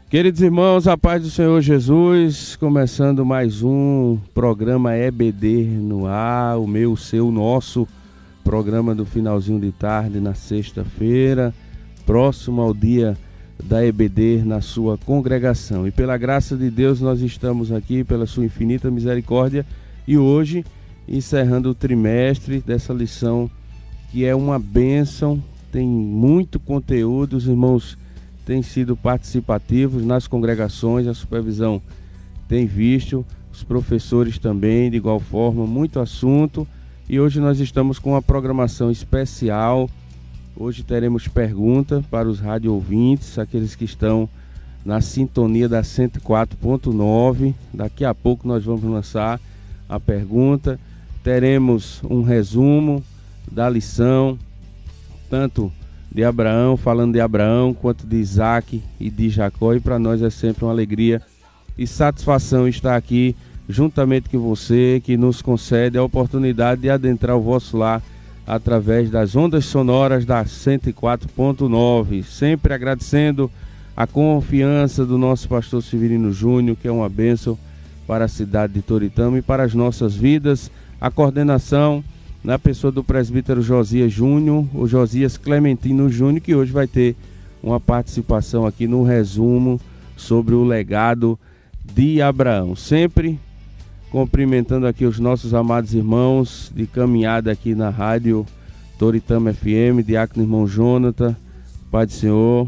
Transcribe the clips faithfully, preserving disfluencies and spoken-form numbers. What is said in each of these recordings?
Queridos irmãos, a paz do Senhor Jesus, começando mais um programa E B D no ar, o meu, o seu, o nosso programa do finalzinho de tarde na sexta-feira, próximo ao dia da E B D na sua congregação. E pela graça de Deus nós estamos aqui, pela sua infinita misericórdia, e hoje encerrando o trimestre dessa lição que é uma bênção, tem muito conteúdo, os irmãos têm sido participativos nas congregações, a supervisão tem visto, os professores também, de igual forma, muito assunto. E hoje nós estamos com uma programação especial. Hoje teremos pergunta para os rádio ouvintes, aqueles que estão na sintonia da cento e quatro ponto nove. Daqui a pouco nós vamos lançar a pergunta. Teremos um resumo da lição, tanto de Abraão, falando de Abraão, quanto de Isaac e de Jacó, e para nós é sempre uma alegria e satisfação estar aqui juntamente com você, que nos concede a oportunidade de adentrar o vosso lar através das ondas sonoras da cento e quatro ponto nove, sempre agradecendo a confiança do nosso pastor Severino Júnior, que é uma bênção para a cidade de Toritama e para as nossas vidas, a coordenação na pessoa do presbítero Josias Júnior, o Josias Clementino Júnior, que hoje vai ter uma participação aqui no resumo sobre o legado de Abraão. Sempre cumprimentando aqui os nossos amados irmãos de caminhada aqui na rádio Toritama F M, diácono irmão Jonathan, Pai do Senhor.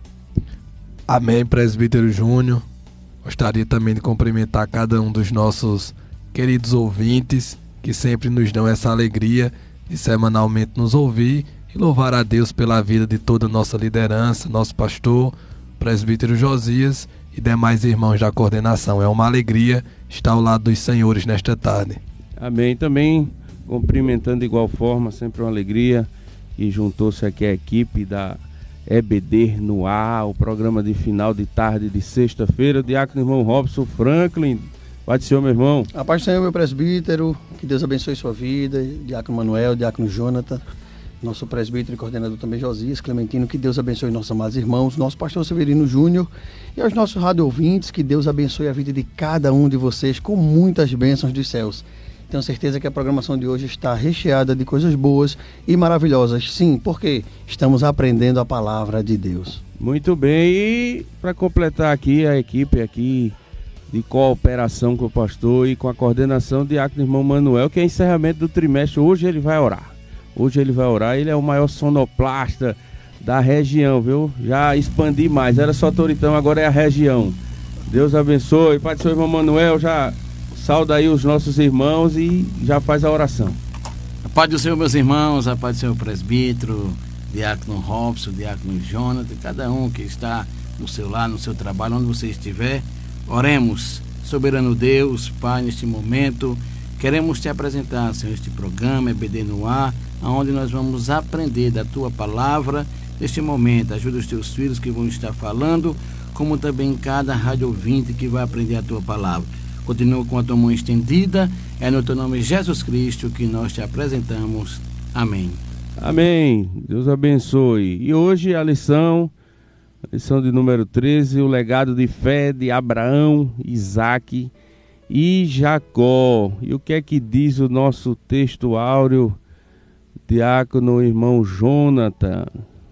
Amém, presbítero Júnior. Gostaria também de cumprimentar cada um dos nossos queridos ouvintes, que sempre nos dão essa alegria de semanalmente nos ouvir, e louvar a Deus pela vida de toda a nossa liderança, nosso pastor, presbítero Josias e demais irmãos da coordenação. É uma alegria estar ao lado dos senhores nesta tarde. Amém. Também cumprimentando de igual forma, sempre uma alegria, e juntou-se aqui a equipe da E B D no ar, o programa de final de tarde de sexta-feira, o diácono irmão Robson Franklin. Pai do Senhor, meu irmão. A paz do Senhor, meu presbítero, que Deus abençoe sua vida, diácono Manuel, diácono Jonathan, nosso presbítero e coordenador também Josias Clementino, que Deus abençoe nossos amados irmãos, nosso pastor Severino Júnior, e aos nossos rádio ouvintes, que Deus abençoe a vida de cada um de vocês com muitas bênçãos dos céus. Tenho certeza que a programação de hoje está recheada de coisas boas e maravilhosas. Sim, porque estamos aprendendo a palavra de Deus. Muito bem, e para completar aqui a equipe aqui de cooperação com o pastor e com a coordenação do diácono irmão Manuel, que é encerramento do trimestre. Hoje ele vai orar. Hoje ele vai orar, ele é o maior sonoplasta da região, viu? Já expandi mais, era só Toritama, agora é a região. Deus abençoe. Pai do Senhor, irmão Manuel, já sauda aí os nossos irmãos e já faz a oração. A paz do Senhor, meus irmãos, a paz do Senhor, presbítero, diácono Robson, diácono Jonathan, cada um que está no seu lar, no seu trabalho, onde você estiver. Oremos. Soberano Deus, Pai, neste momento queremos te apresentar, Senhor, este programa E B D no ar, onde nós vamos aprender da tua palavra. Neste momento, ajuda os teus filhos que vão estar falando, como também cada rádio ouvinte que vai aprender a tua palavra. Continua com a tua mão estendida, é no teu nome Jesus Cristo que nós te apresentamos. Amém. Amém. Deus abençoe. E hoje a lição Lição de número treze, o legado de fé de Abraão, Isaac e Jacó. E o que é que diz o nosso texto áureo, diácono irmão Jonathan?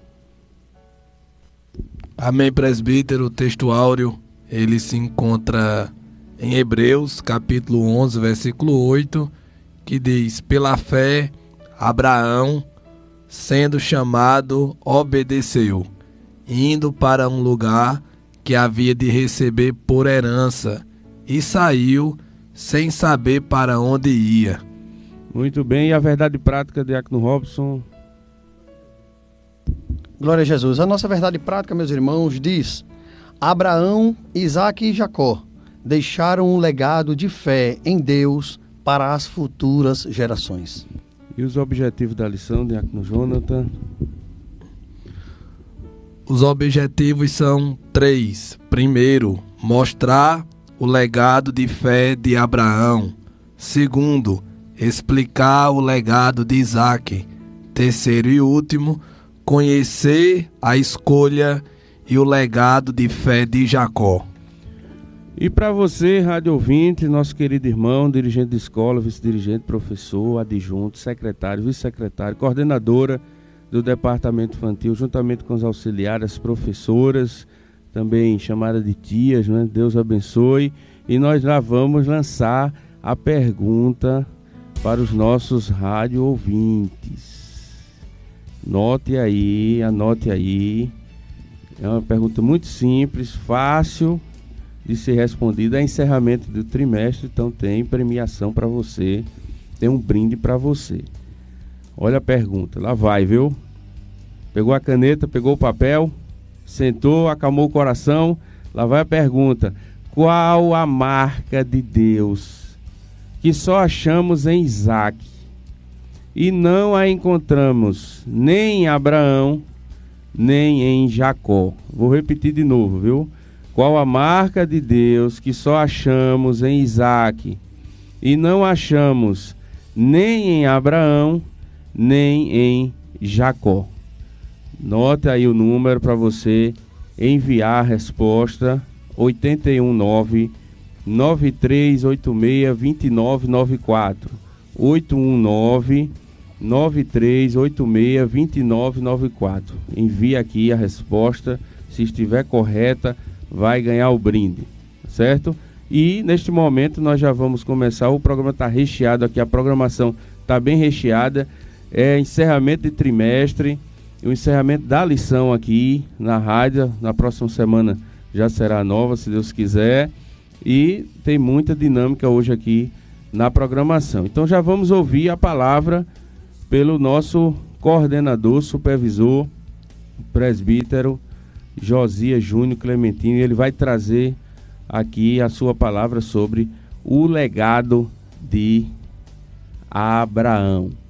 Amém, presbítero. O texto áureo, ele se encontra em Hebreus, capítulo onze, versículo oito, que diz: pela fé, Abraão, sendo chamado, obedeceu, indo para um lugar que havia de receber por herança, e saiu sem saber para onde ia. Muito bem, e a verdade prática, diácono Robson? Glória a Jesus. A nossa verdade prática, meus irmãos, diz: Abraão, Isaac e Jacó deixaram um legado de fé em Deus para as futuras gerações. E os objetivos da lição, diácono Jonathan? Os objetivos são três. Primeiro, mostrar o legado de fé de Abraão. Segundo, explicar o legado de Isaac. Terceiro e último, conhecer a escolha e o legado de fé de Jacó. E para você, rádio ouvinte, nosso querido irmão, dirigente de escola, vice-dirigente, professor, adjunto, secretário, vice-secretário, coordenadora do departamento infantil, juntamente com os auxiliares, professoras, também chamada de tias, né? Deus abençoe. E nós já vamos lançar a pergunta para os nossos rádio ouvintes. Note aí, anote aí. É uma pergunta muito simples, fácil de ser respondida. É encerramento do trimestre, então tem premiação para você, tem um brinde para você. Olha a pergunta, lá vai, viu? Pegou a caneta, pegou o papel, sentou, acalmou o coração, lá vai a pergunta. Qual a marca de Deus que só achamos em Isaac e não a encontramos nem em Abraão, nem em Jacó? Vou repetir de novo, viu? Qual a marca de Deus que só achamos em Isaac e não achamos nem em Abraão, nem em Jacó? Note aí o número para você enviar a resposta: oito um nove, nove três oito seis, dois nove nove quatro. oito um nove, nove três oito seis, dois nove nove quatro. Envie aqui a resposta. Se estiver correta, vai ganhar o brinde, certo? E neste momento nós já vamos começar. O programa está recheado aqui, a programação está bem recheada. É encerramento de trimestre, o encerramento da lição aqui na rádio. Na próxima semana já será nova, se Deus quiser. E tem muita dinâmica hoje aqui na programação. Então já vamos ouvir a palavra pelo nosso coordenador, supervisor, presbítero Josias Júnior Clementino. Ele vai trazer aqui a sua palavra sobre o legado de Abraão.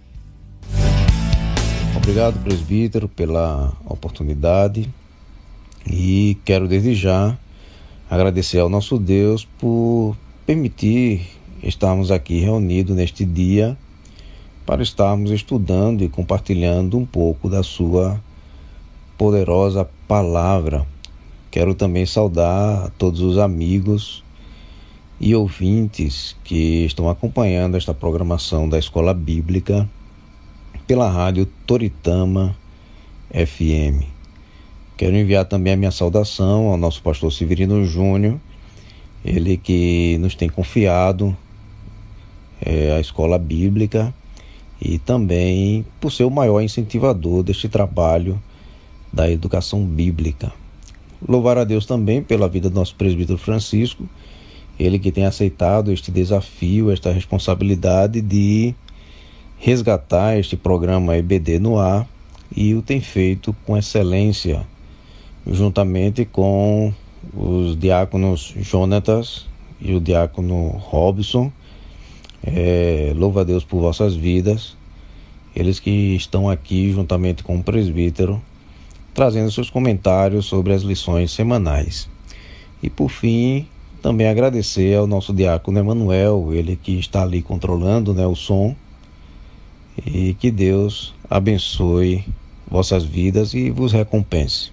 Obrigado, presbítero, pela oportunidade, e quero desde já agradecer ao nosso Deus por permitir estarmos aqui reunidos neste dia para estarmos estudando e compartilhando um pouco da sua poderosa palavra. Quero também saudar a todos os amigos e ouvintes que estão acompanhando esta programação da Escola Bíblica pela rádio Toritama F M. Quero enviar também a minha saudação ao nosso pastor Severino Júnior, ele que nos tem confiado é, a Escola Bíblica, e também por ser o maior incentivador deste trabalho da educação bíblica. Louvar a Deus também pela vida do nosso presbítero Francisco, ele que tem aceitado este desafio, esta responsabilidade de resgatar este programa E B D no ar, e o tem feito com excelência, juntamente com os diáconos Jonatas e o diácono Robson. É, louva a Deus por vossas vidas, eles que estão aqui juntamente com o presbítero, trazendo seus comentários sobre as lições semanais. E por fim, também agradecer ao nosso diácono Emanuel, ele que está ali controlando, né, o som, e que Deus abençoe vossas vidas e vos recompense.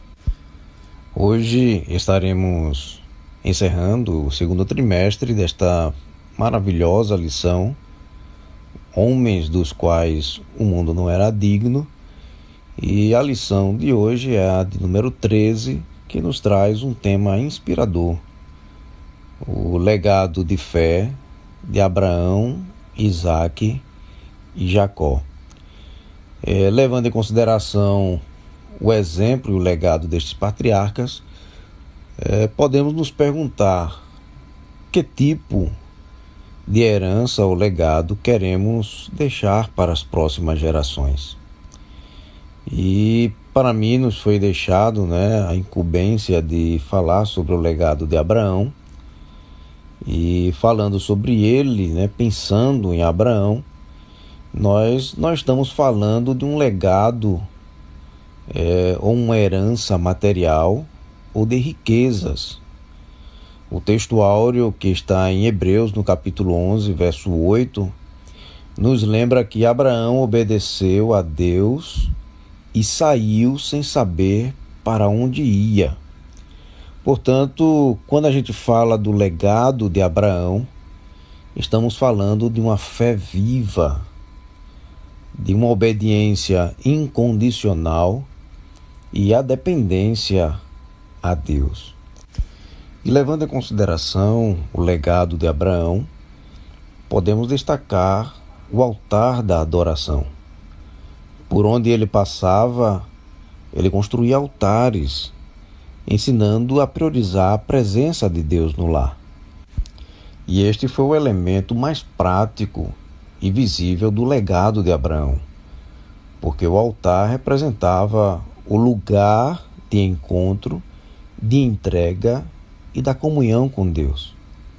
Hoje estaremos encerrando o segundo trimestre desta maravilhosa lição, Homens dos quais o mundo não era digno, e a lição de hoje é a de número treze, que nos traz um tema inspirador: o legado de fé de Abraão, Isaac e Jacó. É, levando em consideração o exemplo e o legado destes patriarcas, é, podemos nos perguntar que tipo de herança ou legado queremos deixar para as próximas gerações. E para mim nos foi deixado, né, a incumbência de falar sobre o legado de Abraão. E falando sobre ele, né, pensando em Abraão, nós, nós estamos falando de um legado é, ou uma herança material ou de riquezas. O texto áureo que está em Hebreus, no capítulo onze, verso oito, nos lembra que Abraão obedeceu a Deus e saiu sem saber para onde ia. Portanto, quando a gente fala do legado de Abraão, estamos falando de uma fé viva, de uma obediência incondicional e a dependência a Deus. E levando em consideração o legado de Abraão, podemos destacar o altar da adoração. Por onde ele passava, ele construía altares, ensinando a priorizar a presença de Deus no lar. E este foi o elemento mais prático e visível do legado de Abraão, porque o altar representava o lugar de encontro, de entrega e da comunhão com Deus.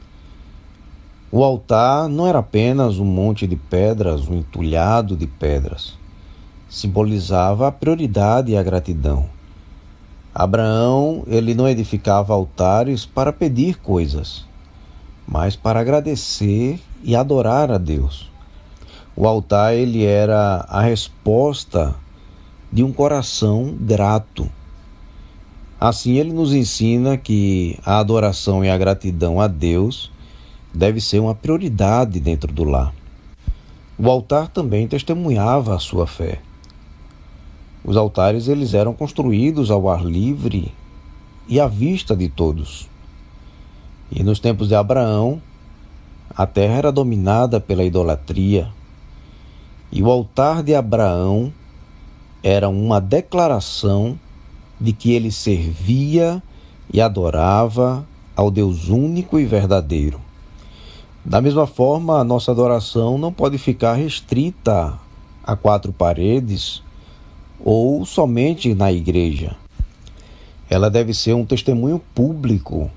O altar não era apenas um monte de pedras, um entulhado de pedras. Simbolizava a prioridade e a gratidão. Abraão, ele não edificava altares para pedir coisas, mas para agradecer e adorar a Deus. O altar, ele era a resposta de um coração grato. Assim, ele nos ensina que a adoração e a gratidão a Deus deve ser uma prioridade dentro do lar. O altar também testemunhava a sua fé. Os altares eles eram construídos ao ar livre e à vista de todos. E nos tempos de Abraão, a terra era dominada pela idolatria. E o altar de Abraão era uma declaração de que ele servia e adorava ao Deus único e verdadeiro. Da mesma forma, a nossa adoração não pode ficar restrita a quatro paredes ou somente na igreja. Ela deve ser um testemunho público,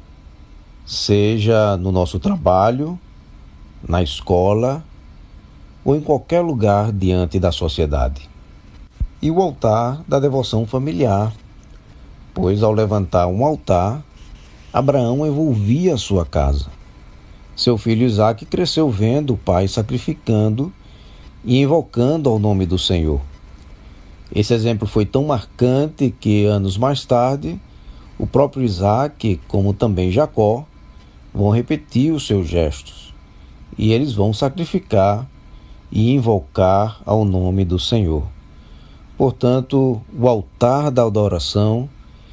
seja no nosso trabalho, na escola ou em qualquer lugar diante da sociedade. E o altar da devoção familiar, pois ao levantar um altar, Abraão envolvia a sua casa. Seu filho Isaque cresceu vendo o pai sacrificando e invocando ao nome do Senhor. Esse exemplo foi tão marcante que, anos mais tarde, o próprio Isaque, como também Jacó, vão repetir os seus gestos, e eles vão sacrificar e invocar ao nome do Senhor. Portanto, o altar da adoração,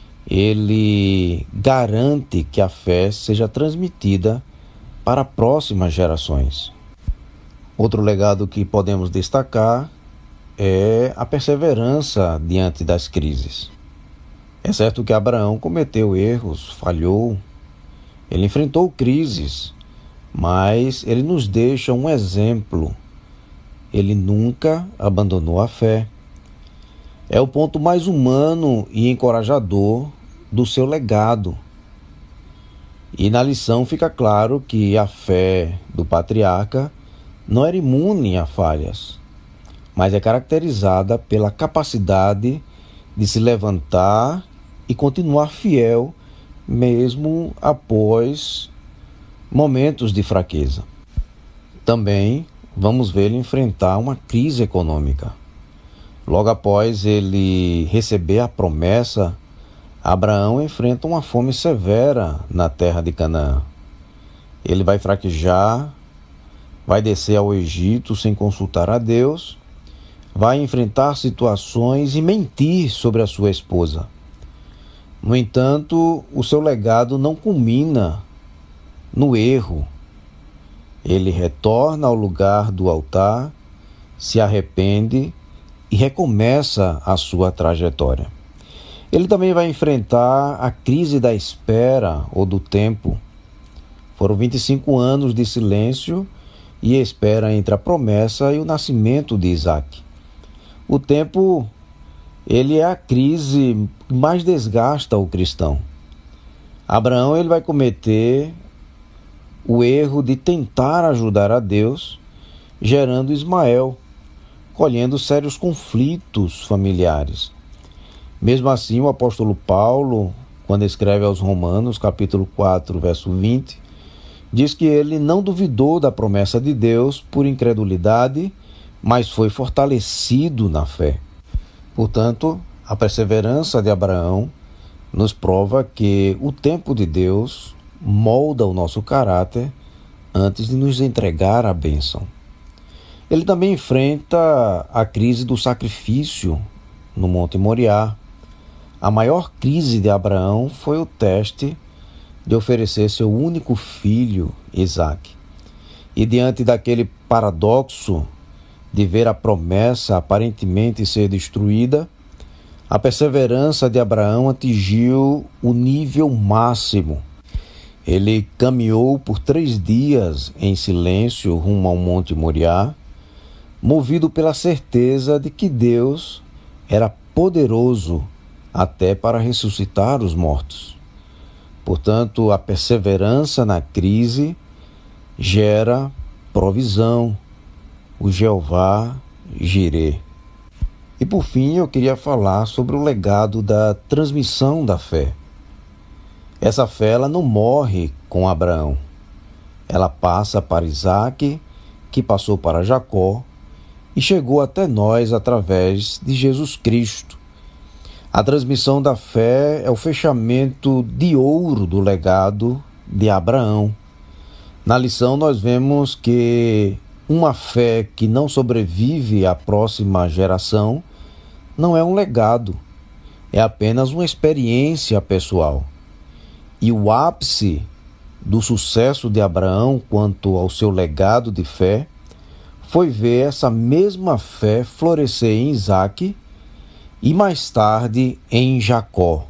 ele garante que a fé seja transmitida para próximas gerações. Outro legado que podemos destacar é a perseverança diante das crises. É certo que Abraão cometeu erros, falhou, ele enfrentou crises, mas ele nos deixa um exemplo. Ele nunca abandonou a fé. É o ponto mais humano e encorajador do seu legado. E na lição fica claro que a fé do patriarca não era imune a falhas, mas é caracterizada pela capacidade de se levantar e continuar fiel, mesmo após momentos de fraqueza. Também vamos vê-lo enfrentar uma crise econômica. Logo após ele receber a promessa, Abraão enfrenta uma fome severa na terra de Canaã. Ele vai fraquejar, vai descer ao Egito sem consultar a Deus, vai enfrentar situações e mentir sobre a sua esposa. No entanto, o seu legado não culmina no erro. Ele retorna ao lugar do altar, se arrepende e recomeça a sua trajetória. Ele também vai enfrentar a crise da espera ou do tempo. Foram vinte e cinco anos de silêncio e espera entre a promessa e o nascimento de Isaque. O tempo, ele é a crise que mais desgasta o cristão. Abraão ele vai cometer o erro de tentar ajudar a Deus, gerando Ismael, colhendo sérios conflitos familiares. Mesmo assim, o apóstolo Paulo, quando escreve aos Romanos, capítulo quatro, verso vinte, diz que ele não duvidou da promessa de Deus por incredulidade, mas foi fortalecido na fé. Portanto, a perseverança de Abraão nos prova que o tempo de Deus molda o nosso caráter antes de nos entregar a bênção. Ele também enfrenta a crise do sacrifício no Monte Moriá. A maior crise de Abraão foi o teste de oferecer seu único filho, Isaque. E diante daquele paradoxo de ver a promessa aparentemente ser destruída, a perseverança de Abraão atingiu o nível máximo. Ele caminhou por três dias em silêncio rumo ao Monte Moriá, movido pela certeza de que Deus era poderoso até para ressuscitar os mortos. Portanto, a perseverança na crise gera provisão, o Jeová Jirê. E por fim, eu queria falar sobre o legado da transmissão da fé. Essa fé ela não morre com Abraão. Ela passa para Isaque, que passou para Jacó, e chegou até nós através de Jesus Cristo. A transmissão da fé é o fechamento de ouro do legado de Abraão. Na lição nós vemos que uma fé que não sobrevive à próxima geração não é um legado, é apenas uma experiência pessoal. E o ápice do sucesso de Abraão quanto ao seu legado de fé foi ver essa mesma fé florescer em Isaque e mais tarde em Jacó.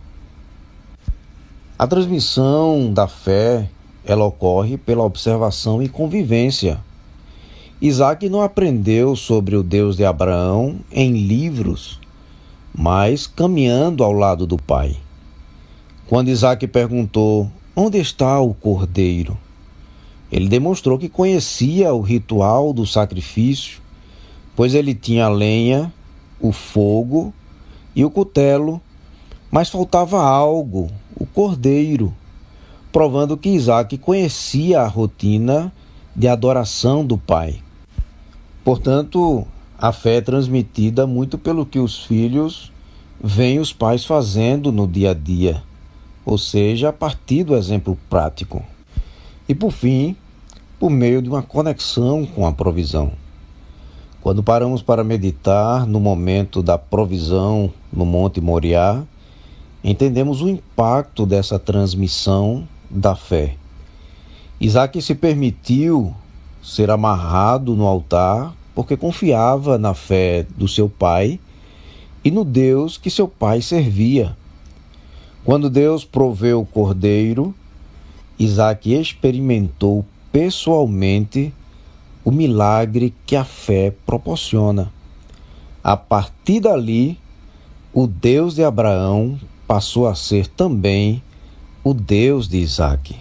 A transmissão da fé ela ocorre pela observação e convivência. Isaque não aprendeu sobre o Deus de Abraão em livros, mas caminhando ao lado do pai. Quando Isaque perguntou: onde está o cordeiro? Ele demonstrou que conhecia o ritual do sacrifício, pois ele tinha a lenha, o fogo e o cutelo, mas faltava algo, o cordeiro, provando que Isaque conhecia a rotina de adoração do pai. Portanto, a fé é transmitida muito pelo que os filhos veem os pais fazendo no dia a dia, ou seja, a partir do exemplo prático. E por fim, por meio de uma conexão com a provisão. Quando paramos para meditar no momento da provisão no Monte Moriá, entendemos o impacto dessa transmissão da fé. Isaque se permitiu ser amarrado no altar porque confiava na fé do seu pai e no Deus que seu pai servia. Quando Deus proveu o cordeiro, Isaque experimentou pessoalmente o milagre que a fé proporciona. A partir dali, o Deus de Abraão passou a ser também o Deus de Isaque.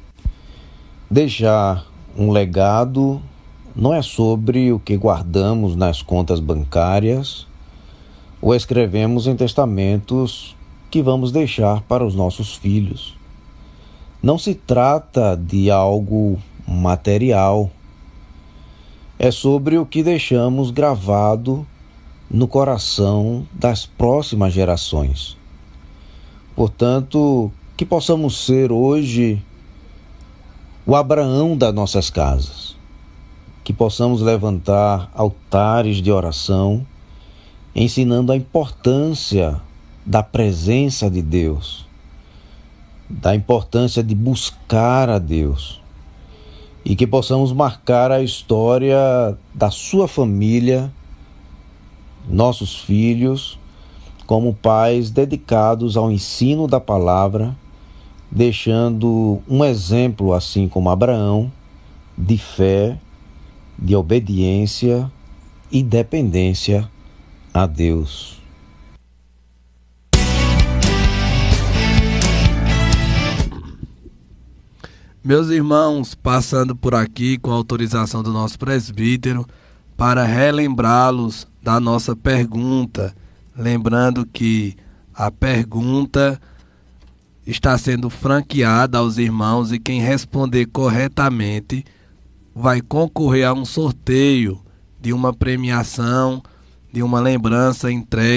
Deixar um legado não é sobre o que guardamos nas contas bancárias ou escrevemos em testamentos que vamos deixar para os nossos filhos. Não se trata de algo material. É sobre o que deixamos gravado no coração das próximas gerações. Portanto, que possamos ser hoje o Abraão das nossas casas. Que possamos levantar altares de oração, ensinando a importância da presença de Deus, da importância de buscar a Deus, e que possamos marcar a história da sua família, nossos filhos, como pais dedicados ao ensino da palavra, deixando um exemplo, assim como Abraão, de fé, de obediência e dependência a Deus. Meus irmãos, passando por aqui com a autorização do nosso presbítero, para relembrá-los da nossa pergunta, lembrando que a pergunta está sendo franqueada aos irmãos e quem responder corretamente vai concorrer a um sorteio de uma premiação, de uma lembrança entregue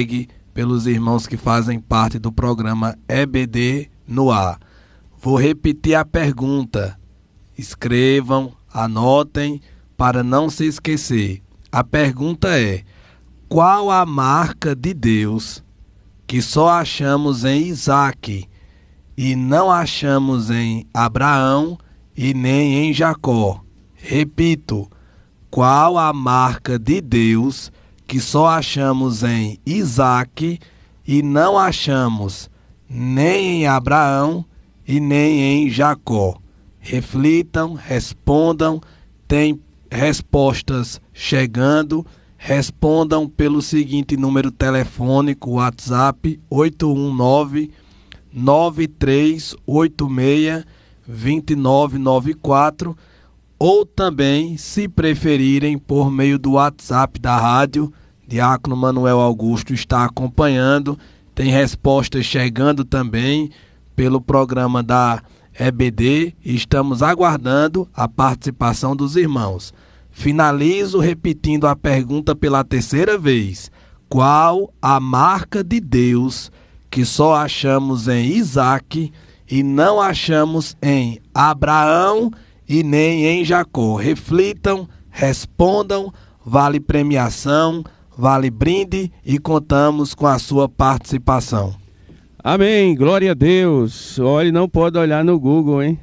pelos irmãos que fazem parte do programa E B D no ar. Vou repetir a pergunta. Escrevam, anotem, para não se esquecer. A pergunta é: qual a marca de Deus que só achamos em Isaque e não achamos em Abraão e nem em Jacó? Repito, qual a marca de Deus que só achamos em Isaque e não achamos nem em Abraão e nem em Jacó? Reflitam, respondam, tem respostas chegando. Respondam pelo seguinte número telefônico, WhatsApp oito um nove, nove três oito seis, dois nove nove quatro, ou também, se preferirem, por meio do WhatsApp da rádio. Diácono Manuel Augusto está acompanhando. Tem respostas chegando também pelo programa da E B D. Estamos aguardando a participação dos irmãos. Finalizo repetindo a pergunta pela terceira vez. Qual a marca de Deus que só achamos em Isaque e não achamos em Abraão e nem em Jacó? Reflitam, respondam, vale premiação, vale brinde e contamos com a sua participação. Amém, glória a Deus. Olhe, não pode olhar no Google, hein?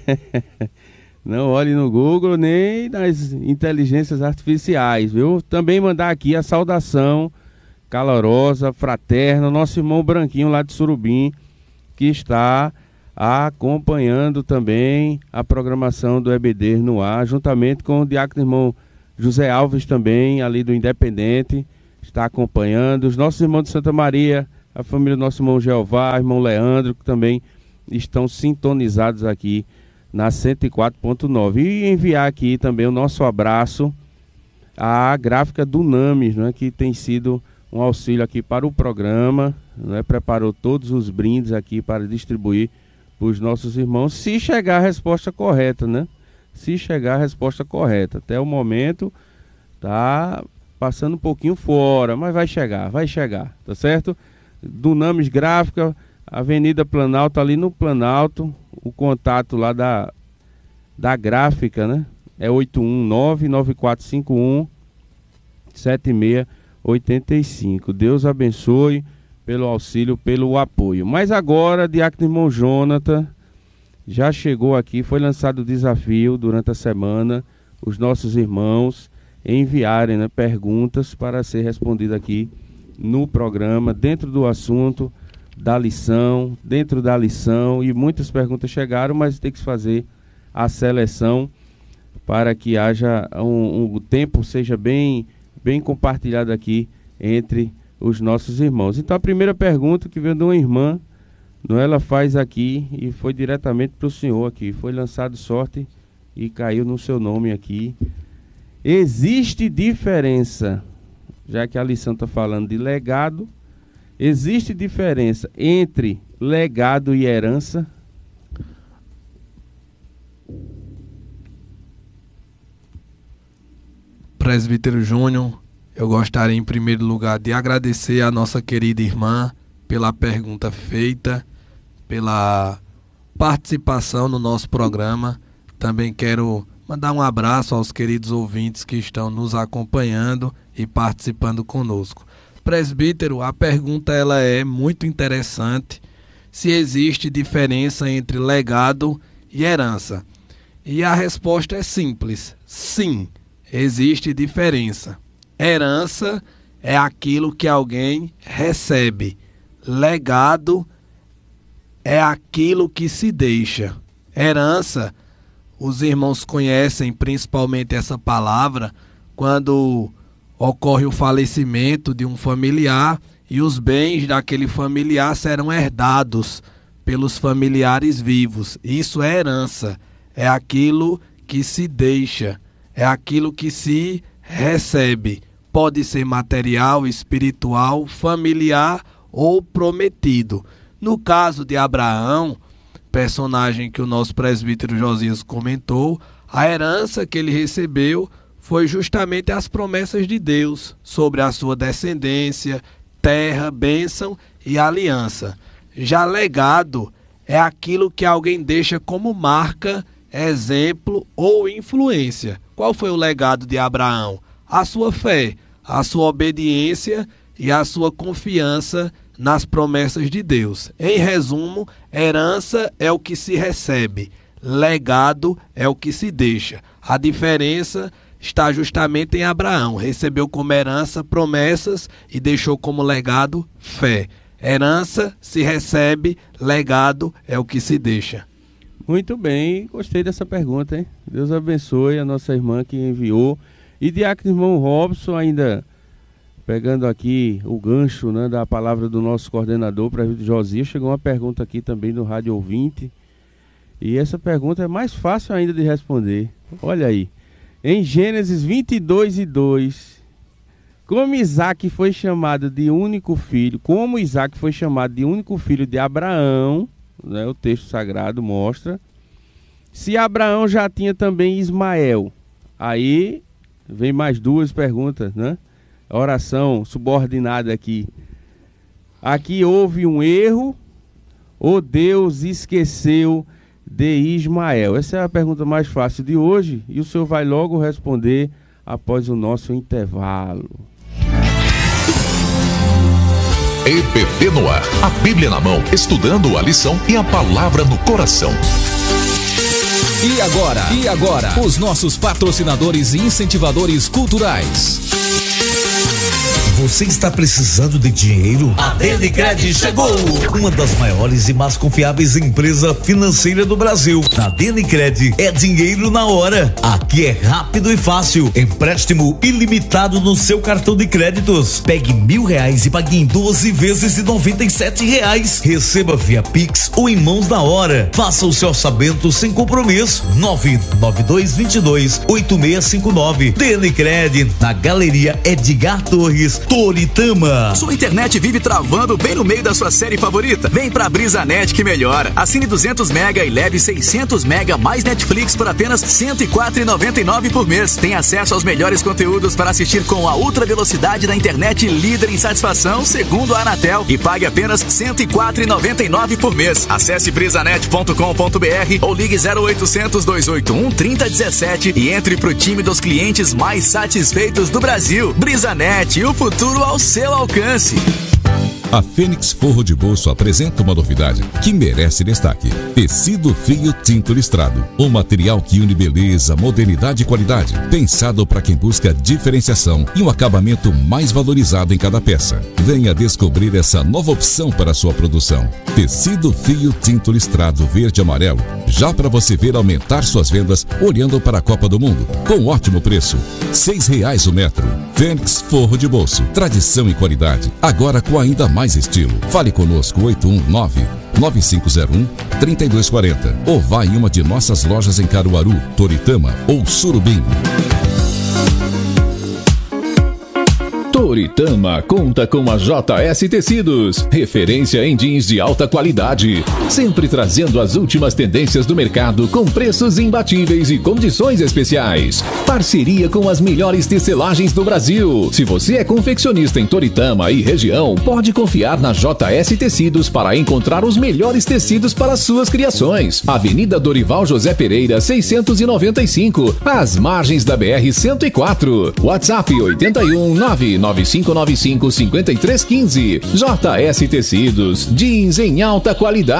Não olhe no Google nem nas inteligências artificiais, viu? Também mandar aqui a saudação calorosa, fraterna, nosso irmão Branquinho lá de Surubim, que está acompanhando também a programação do E B D no ar, juntamente com o diácono irmão José Alves também, ali do Independente, está acompanhando. Os nossos irmãos de Santa Maria, a família do nosso irmão Jeová, irmão Leandro, que também estão sintonizados aqui na cento e quatro ponto nove. E enviar aqui também o nosso abraço à gráfica do Names, né, que tem sido um auxílio aqui para o programa, né, preparou todos os brindes aqui para distribuir para os nossos irmãos, se chegar a resposta correta, né? Se chegar a resposta correta. Até o momento tá passando um pouquinho fora, mas vai chegar, vai chegar, tá certo? Do Names Gráfica, Avenida Planalto, ali no Planalto, o contato lá da, da gráfica, né? É oito um nove, nove quatro cinco um, sete seis oito cinco. Deus abençoe pelo auxílio, pelo apoio. Mas agora, diácono irmão Jonathan já chegou aqui, foi lançado o desafio durante a semana, os nossos irmãos enviarem, né, perguntas para ser respondida aqui no programa, dentro do assunto da lição, dentro da lição, e muitas perguntas chegaram, mas tem que fazer a seleção para que haja um, um, o tempo seja bem, bem compartilhado aqui entre os nossos irmãos. Então a primeira pergunta que veio de uma irmã, não, ela faz aqui e foi diretamente para o senhor aqui, foi lançado sorte e caiu no seu nome aqui. Existe diferença, já que a lição está falando de legado, existe diferença entre legado e herança? Presbítero Júnior, eu gostaria em primeiro lugar de agradecer a nossa querida irmã pela pergunta feita, pela participação no nosso programa. Também quero mandar um abraço aos queridos ouvintes que estão nos acompanhando e participando conosco. Presbítero, a pergunta ela é muito interessante, se existe diferença entre legado e herança. E a resposta é simples, sim, existe diferença. Herança é aquilo que alguém recebe, legado é aquilo que se deixa. Herança, os irmãos conhecem principalmente essa palavra quando ocorre o falecimento de um familiar e os bens daquele familiar serão herdados pelos familiares vivos. Isso é herança, é aquilo que se deixa, é aquilo que se recebe. Pode ser material, espiritual, familiar ou prometido. No caso de Abraão, personagem que o nosso presbítero Josias comentou, a herança que ele recebeu foi justamente as promessas de Deus sobre a sua descendência, terra, bênção e aliança. Já legado é aquilo que alguém deixa como marca, exemplo ou influência. Qual foi o legado de Abraão? A sua fé, a sua obediência e a sua confiança nas promessas de Deus. Em resumo, herança é o que se recebe, legado é o que se deixa. A diferença está justamente em Abraão. Recebeu como herança promessas e deixou como legado fé. Herança se recebe, legado é o que se deixa. Muito bem, gostei dessa pergunta, hein? Deus abençoe a nossa irmã que enviou. E diácono irmão Robson, ainda pegando aqui o gancho, né, da palavra do nosso coordenador, presbítero Josias, chegou uma pergunta aqui também do Rádio Ouvinte. E essa pergunta é mais fácil ainda de responder. Olha aí, em Gênesis vinte e dois e dois... Como Isaac foi chamado de único filho, como Isaac foi chamado de único filho de Abraão, né, o texto sagrado mostra, se Abraão já tinha também Ismael. Aí vem mais duas perguntas, né? A oração subordinada aqui. Aqui houve um erro ou Deus esqueceu de Ismael? Essa é a pergunta mais fácil de hoje e o senhor vai logo responder após o nosso intervalo. E B D no ar, a Bíblia na mão, estudando a lição e a palavra no coração. E agora, e agora, os nossos patrocinadores e incentivadores culturais. Você está precisando de dinheiro? A Denicred chegou! Uma das maiores e mais confiáveis empresas financeiras do Brasil. Na Denicred é dinheiro na hora. Aqui é rápido e fácil. Empréstimo ilimitado no seu cartão de créditos. Pegue mil reais e pague em doze vezes de noventa e sete reais. Receba via Pix ou em mãos na hora. Faça o seu orçamento sem compromisso. nove nove dois dois dois oito seis cinco nove. Denicred, na Galeria Edgar Torres, Toritama. Sua internet vive travando bem no meio da sua série favorita? Vem pra BrisaNet que melhora. Assine duzentos mega e leve seiscentos mega mais Netflix por apenas cento e quatro reais e noventa e nove centavos por mês. Tem acesso aos melhores conteúdos para assistir com a ultra velocidade da internet líder em satisfação, segundo a Anatel, e pague apenas cento e quatro reais e noventa e nove centavos por mês. Acesse brisanet ponto com ponto br ou ligue zero oitocentos, dois oito um, trinta dezessete e entre pro time dos clientes mais satisfeitos do Brasil. BrisaNet, o futuro ao seu alcance. A Fênix Forro de Bolso apresenta uma novidade que merece destaque. Tecido fio tinto listrado. Um material que une beleza, modernidade e qualidade. Pensado para quem busca diferenciação e um acabamento mais valorizado em cada peça. Venha descobrir essa nova opção para a sua produção. Tecido fio tinto listrado verde e amarelo. Já para você ver aumentar suas vendas olhando para a Copa do Mundo. Com ótimo preço. Seis reais o metro. Fênix Forro de Bolso. Tradição e qualidade. Agora com ainda mais mais estilo. Fale conosco oito um nove, nove cinco zero um, três dois quatro zero ou vá em uma de nossas lojas em Caruaru, Toritama ou Surubim. Toritama conta com a J S Tecidos, referência em jeans de alta qualidade, sempre trazendo as últimas tendências do mercado com preços imbatíveis e condições especiais. Parceria com as melhores tecelagens do Brasil. Se você é confeccionista em Toritama e região, pode confiar na J S Tecidos para encontrar os melhores tecidos para suas criações. Avenida Dorival José Pereira, seiscentos e noventa e cinco, às margens da B R cento e quatro. WhatsApp oito um nove nove cinco nove cinco cinco três um cinco. J S Tecidos, jeans em alta qualidade.